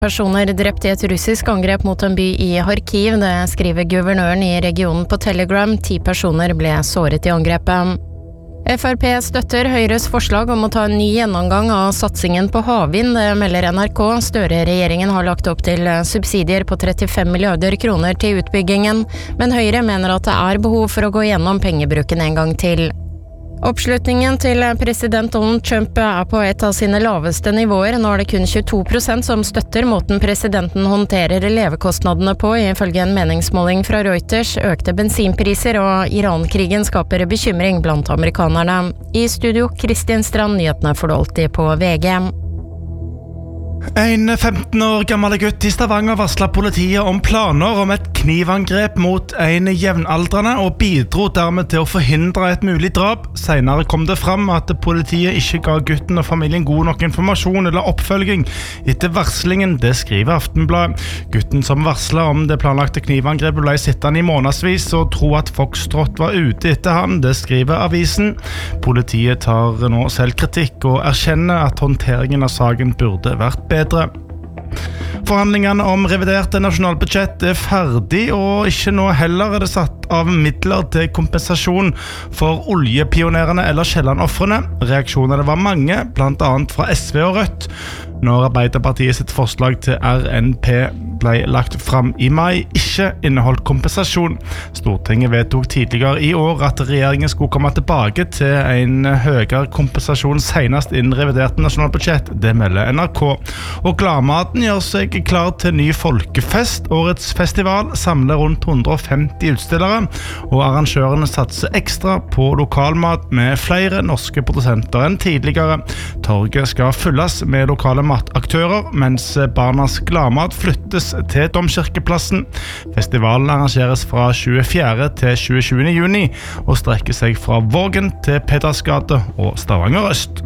Personer drept I et russisk angrep mot en by I Kharkiv, det skriver guvernøren I regionen på Telegram. 10 personer ble såret I angrepet. FrP støtter Høyres forslag om å ta en ny gjennomgang av satsingen på havvind, det melder NRK. Støre-regjeringen har lagt opp til subsidier på 35 milliarder kroner til utbyggingen, men Høyre mener at det behov for å gå gjennom pengebruken en gang til. Oppslutningen til president Donald Trump på et av sine laveste nivåer. Nå det kun 22% som støtter måten presidenten håndterer levekostnadene på. Ifølge en meningsmåling fra Reuters økte bensinpriser, og Iran-krigen skaper bekymring blant amerikanerne. I studio, Kristin Strand, nyhetene får du alltid på VG. En 15 år gammel gutt I Stavanger varslet politiet om planer om et knivangrep mot en jevnaldrende og bidro dermed til å forhindre et mulig drap. Senere kom det fram at politiet ikke ga gutten og familien god nok informasjon eller oppfølging etter varslingen, det skriver Aftenbladet. Gutten som varslet om det planlagte knivangrepet ble sittende I månedsvis og tro at Foxtrot var ute etter han, det skriver avisen. Politiet tar nå selvkritikk og erkjenner at håndteringen av saken burde vært bedre. Forhandlingene om reviderte nasjonalbudsjett ferdig, og ikke nå heller det satt av midler til kompensasjon for oljepionerene eller Kielland-offrene. Reaksjonene var mange, blant annet fra SV og Rødt. Når Arbeiderpartiet sitt forslag til RNP ble lagt fram I mai, ikke inneholdt kompensasjon. Stortinget vedtok tidligere I år at regjeringen skulle komme tilbake til en høyere kompensasjon senest innen revidert nasjonalbudsjett, det melder NRK. Og Gladmaten gjør seg klar til ny folkefest. Årets festival samler rundt 150 utstillere, og arrangørene satser ekstra på lokalmat med flere norske produsenter enn tidligere. Torget skal fylles med lokale mataktører, mens Barnas Gladmat flyttes til Domkirkeplassen. Festivalen arrangeres fra 24. til 27. juni, og strekker seg fra Vågen til Pedersgade og Stavanger Øst.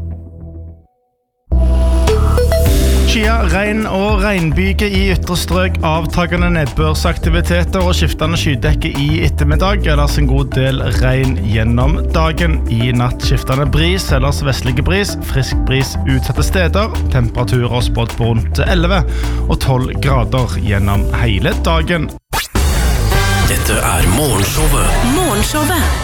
Skia, regn og regnbyge I ytre strøk, avtagende nedbørsaktiviteter og skiftende skydekke I ettermiddag, ellers en god del regn gjennom dagen. I natt skiftende bris, ellers vestlige bris, frisk bris utsatte steder, temperaturer spådd på rundt 11 og 12 grader gjennom hele dagen. Dette Morgenshowet.